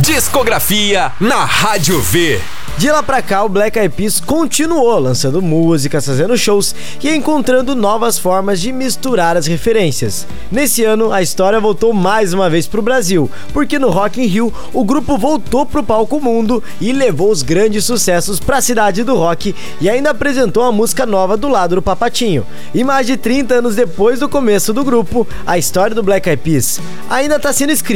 Discografia na Rádio V. De lá pra cá, o Black Eyed Peas continuou lançando músicas, fazendo shows e encontrando novas formas de misturar as referências. Nesse ano, a história voltou mais uma vez pro Brasil, porque no Rock in Rio, o grupo voltou pro palco mundo e levou os grandes sucessos pra cidade do rock e ainda apresentou uma música nova do lado do Papatinho. E mais de 30 anos depois do começo do grupo, a história do Black Eyed Peas ainda tá sendo escrita.